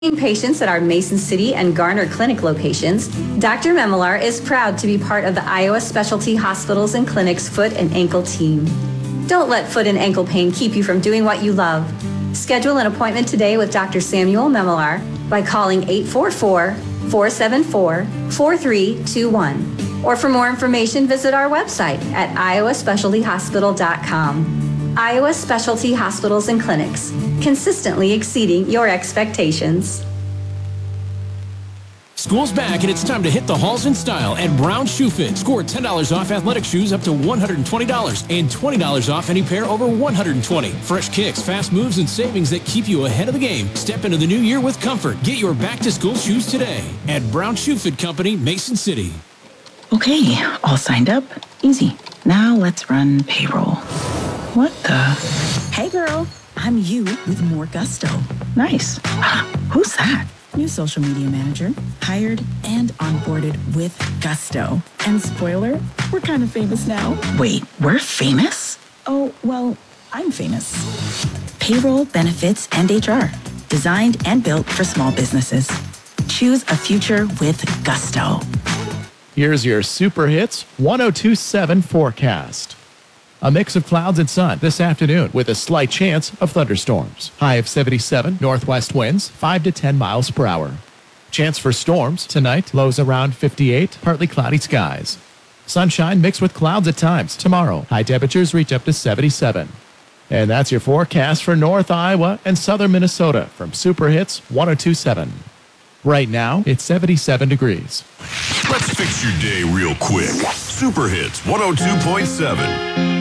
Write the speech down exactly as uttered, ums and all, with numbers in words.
Patients at our Mason City and Garner Clinic locations, Doctor Memelar is proud to be part of the Iowa Specialty Hospitals and Clinics Foot and Ankle Team. Don't let foot and ankle pain keep you from doing what you love. Schedule an appointment today with Doctor Samuel Memelar by calling eight four four, four seven four, four three two one. Or for more information, visit our website at iowa specialty hospital dot com. Iowa Specialty Hospitals and Clinics, consistently exceeding your expectations. School's back, and it's time to hit the halls in style at Brown Shoe Fit. Score ten dollars off athletic shoes up to one hundred twenty dollars and twenty dollars off any pair over one hundred twenty dollars. Fresh kicks, fast moves, and savings that keep you ahead of the game. Step into the new year with comfort. Get your back-to-school shoes today at Brown Shoe Fit Company, Mason City. Okay, all signed up. Easy. Now let's run payroll. What the? Hey girl, I'm you with more gusto. Nice. Who's that? New social media manager, hired and onboarded with gusto. And spoiler, we're kind of famous now. Wait, we're famous? Oh, well, I'm famous. Payroll, benefits, and H R. Designed and built for small businesses. Choose a future with gusto. Here's your Super Hits one oh two point seven forecast. A mix of clouds and sun this afternoon with a slight chance of thunderstorms. High of seventy-seven, northwest winds five to ten miles per hour. Chance for storms tonight, lows around fifty-eight, partly cloudy skies. Sunshine mixed with clouds at times tomorrow. High temperatures reach up to seventy-seven. And that's your forecast for North Iowa and Southern Minnesota from Super Hits one oh two point seven. Right now, it's seventy-seven degrees. Let's fix your day real quick. Super Hits one oh two point seven.